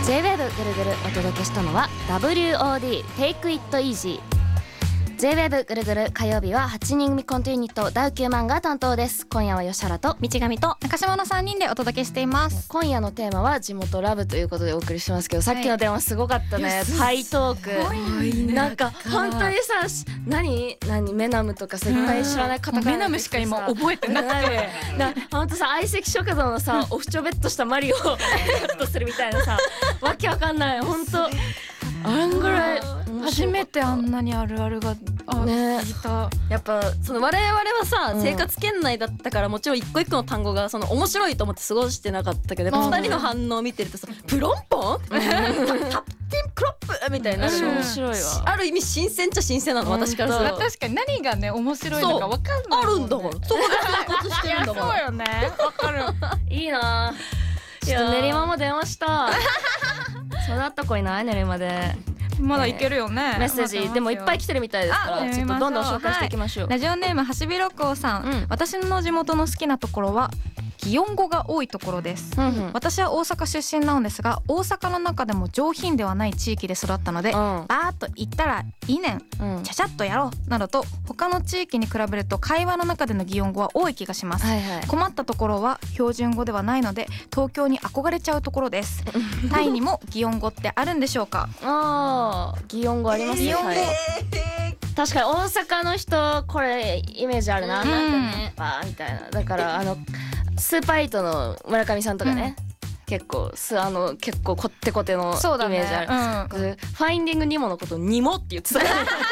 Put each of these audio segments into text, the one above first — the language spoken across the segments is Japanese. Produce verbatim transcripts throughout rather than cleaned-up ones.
J-ウェーブ ぐるぐるお届けしたのは ダブリューオーディー Take It Easy。 J-ウェーブ ぐるぐる火曜日ははちにん組コントユニットダウ9万が担当です。今夜は吉原と道上と中島のさんにんでお届けしています。 今夜のテーマは地元ラブということでお送りしてますけど、さっきの電話すごかったね。ハイトーク、なんか本当にさ、何何メナムとか絶対知らない方からメナムしか今覚えてなくて本当さ、相席食堂のさオフチョベットしたマリオをカットするみたいなさ、わけわかんない。本当あんぐらい初めてあんなにあるあるがあ、ね、聞いた。 やっぱその我々はさ、うん、生活圏内だったからもちろん一個一個の単語がその面白いと思って過ごしてなかったけど、ふたりの反応を見てるとさ、プロンポンタッテンクロップみたいな、 面白いわ。 ある意味新鮮っちゃ新鮮なの、私からすると。 確かに何がね面白いのか分かんない、ね、 あるんだから、そこで生活してるんだから。 そうよね、分かる。 いいな。ちょっと練馬も電話した。そうだった子いない？練馬でまだいけるよね、 メッセージでもいっぱい来てるみたいですから、ちょっとどんどん紹介していきましょう。 ラジオネームはしびろこうさん、うん、私の地元の好きなところは擬音語が多いところです、うんうん、私は大阪出身なのですが、大阪の中でも上品ではない地域で育ったので、うん、バーッと言ったらいいねん、うん、ちゃちゃっとやろうなどと他の地域に比べると会話の中での擬音語は多い気がします、はいはい、困ったところは標準語ではないので東京に憧れちゃうところですタイにも擬音語ってあるんでしょうか？ あー、擬音語ありますね、 擬音語、はい、 確かに大阪の人これイメージあるな、うん、なんかねバーみたいな。だからあのスーパーイートの村上さんとかね、うん、結構すあの結構こってこてのイメージある、ね、うん、ファインディングニモのことをニモって言ってた。そう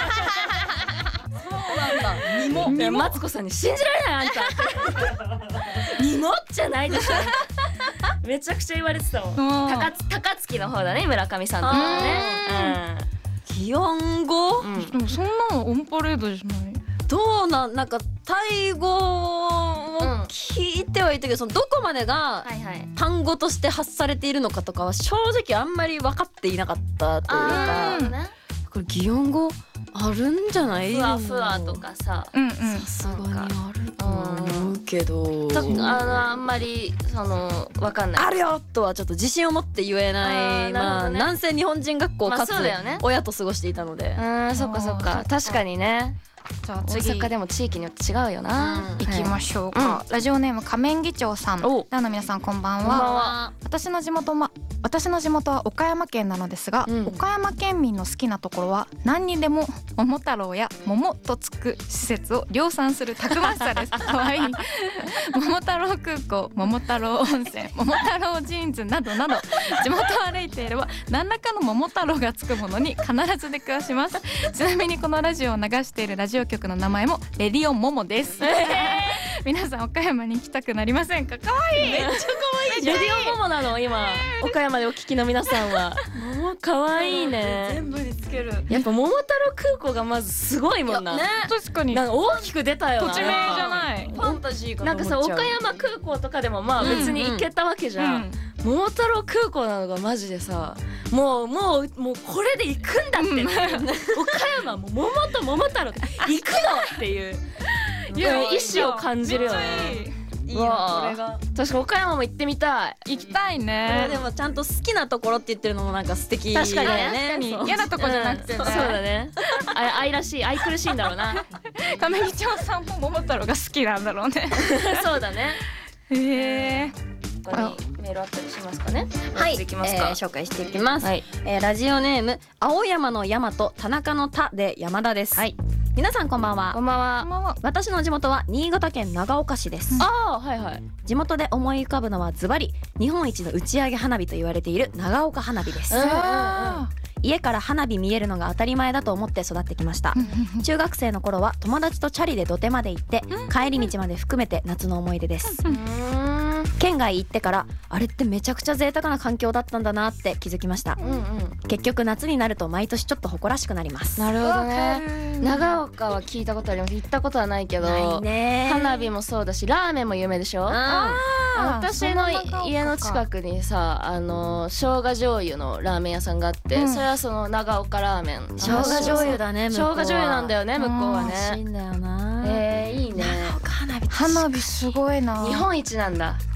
なんだ、ニモ。ニモマツコさんに信じられないあんた。ニモじゃないでしょ。めちゃくちゃ言われてたもん。高津高槻の方だね、村上さんとかね。 擬音語、 うん、でもそんなのオンパレードじゃない？ どうなん、なんかタイ語を聞いてはいたけど、そのどこまでが単語として発されているのかとかは正直あんまり分かっていなかったというか、これ擬音語あるんじゃない？ ふわふわとかさ、 さすがにあると思うけど、 あのあんまりその分かんない。 あるよとはちょっと自信を持って言えない。まあ南西日本人学校かつ親と過ごしていたので、 うん、そっかそっか、確かにね。じゃあ次、大阪でも地域によって違うよな、 うん、行きましょうか、うん、ラジオネーム仮面議長さん、ダウの皆さんこんばんは。 こんばんは。 私の地元は私の地元は岡山県なのですが、うん、岡山県民の好きなところは何にでも桃太郎や桃とつく施設を量産するたくましさです。かわいい。桃太郎空港、桃太郎温泉、桃太郎ジーンズなどなど、地元を歩いていれば何らかの桃太郎がつくものに必ず出くわします。ちなみにこのラジオを流しているラジオ局の名前もレディオモモです。皆さん岡山に行きたくなりませんか？かわいい。 めっちゃかわいいじゃん。 レディオモモなの今、岡山でお聞きの皆さんは。かわいいね。 全部につける。 やっぱ桃太郎空港がまずすごいもんな。 ね、 確かに。 なんか大きく出たよな。 土地名じゃない。 ファンタジーかと思っちゃう。 なんかさ、岡山空港とかでもまあ別に行けたわけじゃん。うんうん、桃太郎空港なのがマジでさ、もうもうもうこれで行くんだって、うん、岡山も桃と桃太郎行くのっていう意志を感じるよね。 いいなこれが。 確か岡山も行ってみたい。 行きたいね。 でもちゃんと好きなところって言ってるのもなんか素敵。 確かにね。 嫌なとこじゃなくてね。 そうだね。愛らしい、愛くるしいんだろうな。 亀木町さんも桃太郎が好きなんだろうね。 そうだね。 へえ。 ここにメールあったりしますかね。 はい、 いきますか、 えー、紹介していきます、 はい、 えー、ラジオネーム青山の山と田中の田で山田です。はい、皆さんこんばんは。 こんばんは。 こんばんは。 私の地元は新潟県長岡市です、 うん、ああ、はいはい。 地元で思い浮かぶのはズバリ日本一の打ち上げ花火と言われている長岡花火です。 あー、 家から花火見えるのが当たり前だと思って育ってきました。中学生の頃は友達とチャリで土手まで行って帰り道まで含めて夏の思い出です。県外行ってからあれってめちゃくちゃ贅沢な環境だったんだなって気づきました、うんうん、結局夏になると毎年ちょっと誇らしくなります。 なるほどね。長岡は聞いたことあります。行ったことはないけど、 ないね。 花火もそうだしラーメンも有名でしょ。 あ私の家の近くにさ、あの生姜醤油のラーメン屋さんがあって、うん、それはその長岡ラーメン。 生姜醤油だね。 生姜醤油なんだよね、向こうはね。 美味しいんだよな。 えー、いいね。 長岡花火花火すごいな。 日本一なんだ。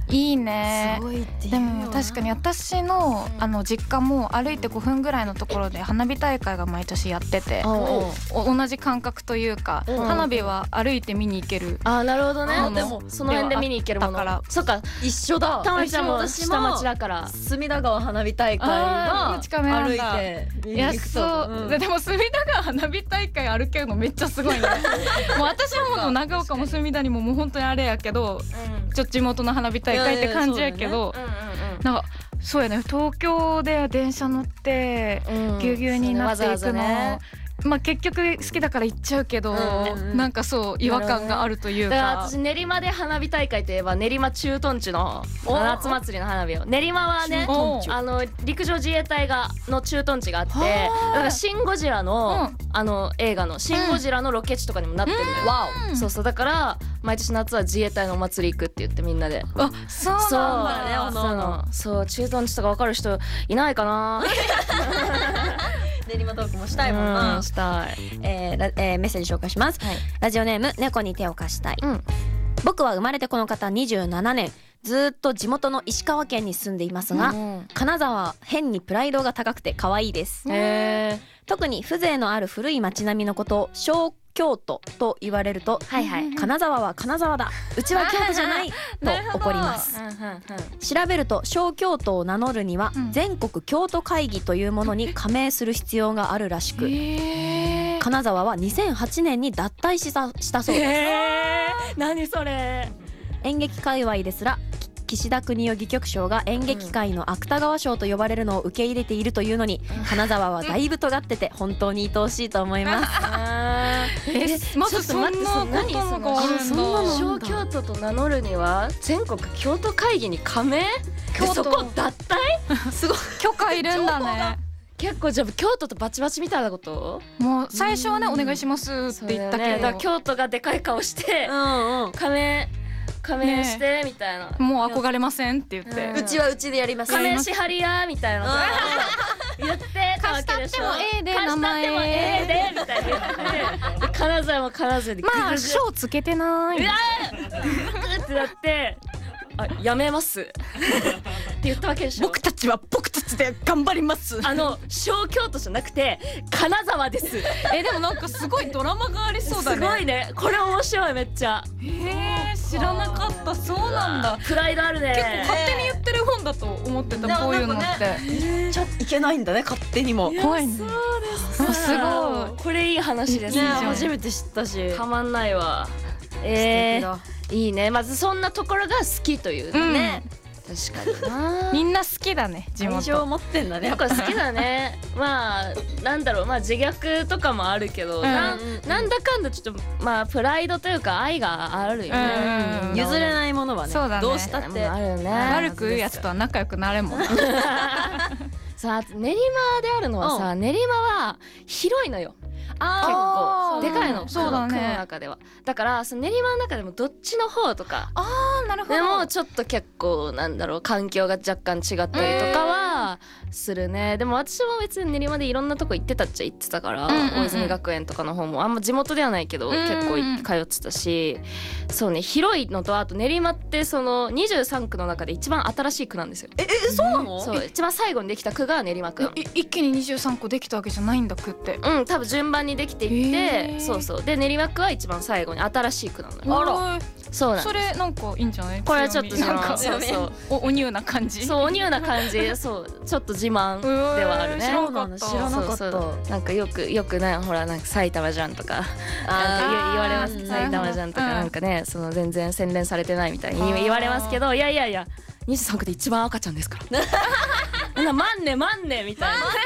いいね。 すごいってで言うよな。 も確かに私のあの実家も歩いてごふんぐらいのところで花火大会が毎年やってて、 おうお同じ感覚というか、 うん花火は歩いて見に行ける。 あーなるほどね。 あでもその辺で見に行けるものだからそっか。 一緒だ。 たまちゃんも私下町だから。 隅田川花火大会あはー近めなん歩いだて見いやに行くとそう、 んででも隅田川花火大会歩けるのめっちゃすごいねもう私はもう長岡も隅田にももう本当にあれやけど、ちょっと地元の花火大会って感じやけど、 うんうんうんなんかそうやね、東京で電車乗ってうんぎゅうぎゅうになっていくの、 そうねわざわざねまあ結局好きだから行っちゃうけど、 うんうんうんなんかそう違和感があるというだからか、 私練馬で花火大会といえば練馬駐屯地のお夏祭りの花火を、練馬はね駐屯地あの陸上自衛隊がの駐屯地があって、だからシン・ゴジラの、 うんあの映画のシン・ゴジラのロケ地とかにもなってるのよ、 わうんそうそう、だから毎年夏は自衛隊のお祭り行くって言ってみんなで。 あそうそうなんだね、 おのおのそう駐屯地とか分かる人いないかな。 お練馬トークもしたいもんな。 うんしたい。 えーラえーメッセージ紹介します。 はい。 ラジオネーム猫に手を貸したい。 うん。 僕は生まれてこの方にじゅうななねん、ずーっと地元の石川県に住んでいますが、 うん金沢は変にプライドが高くて可愛いです。 へ特に風情のある古い町並みのことを小京都と言われると、 はいはい。 金沢は金沢だ、うちは京都じゃないと怒ります。 うんうんうん。 調べると小京都を名乗るにはうん全国京都会議というものに加盟する必要があるらしく、 へー金沢はにせんはちねんに脱退したしたそうです。 えー、何それ。 演劇界隈ですらき岸田邦雄戯曲賞が演劇界の芥川賞と呼ばれるのを受け入れているというのに、金沢はだいぶ尖ってて本当に愛おしいと思います。 あーえまずそんなことがあるんだ。 ちょっと待ってそんなの小京都と名乗るには全国京都会議に加盟？ 京都そこ脱退？ すごい。 許可いるんだね。 結構じゃあ京都とバチバチみたいなこと？ もう最初はねお願いしますって言ったけど、 そうだよねだから京都がでかい顔してうんうん。 加盟加盟してみたいな。 もう憧れませんって言って、 うんうちはうちでやります。 加盟しはりやみたいなことを言ってたわけでしょ。 貸したってもええで貸したっても名前ええでみたいな言ってで金沢も金沢でグググまあ賞つけてない。 うわーってなってあやめますって言ったわけでしょ。 僕たちは僕たちで頑張ります。 あの小京都じゃなくて金沢です。 えでもなんかすごいドラマがありそうだね。 すごいねこれ面白いめっちゃ。 へえ知らなかった。そうなんだ。 プライドあるね。 結構勝手に言ってる本だと思ってた、こういうのって。 ちょっといけないんだね、勝手にも。ね、 怖いね。 そうですあすごいこれいい話ですね。 いいじゃん初めて知ったし。 たまんないわ。え素敵だ。 ー、いいね。まずそんなところが好きといううんね。確かにな。 みんな好きだね地愛情を元。 持ってんだね。 やっぱ好きだね。まあなんだろうまあ自虐とかもあるけど、なうんなんだかんだちょっとまあプライドというか愛があるよね。 うん譲れないものはね。 そうだねどうしたって。 あるよね。 悪く言うやつとは仲良くなれんもん。 さあ練馬であるのはさ、練馬は広いのよ。結あー構でかいの。 そうだね区の中では。だからその練馬の中でもどっちの方とか。 あーなるほど。 でもちょっと結構なんだろう環境が若干違ったりとかはするね。でも私も別に練馬でいろんなとこ行ってたっちゃ行ってたから、 うんうんうん大泉学園とかの方もあんま地元ではないけど、 うんうん結構い通ってたし、そうね広いのとあと練馬ってそのにじゅうさんくの中で一番新しい区なんですよ。 ええそうなの？ そう一番最後にできた区が練馬区。 え一気ににじゅうさんこできたわけじゃないんだ区って。 うん多分順番にできていって、 へーそうそうで練馬区は一番最後に新しい区なのよ。 あら。 そうなんそれなんかいいんじゃない？ これはちょっと自なんか慢そうそうおおニューな感じ。 そうおニューな感じそうちょっと自慢ではあるね。 知らなかった知らなかった。 そうそうなんかよくよくねほらなんか埼玉じゃんとかなんかあー言言われますうん埼玉じゃんとかうんなんかねその全然洗練されてないみたいにあー言われますけどいやいやいやにじゅうさん区で一番赤ちゃんですから。な万年万年みたいな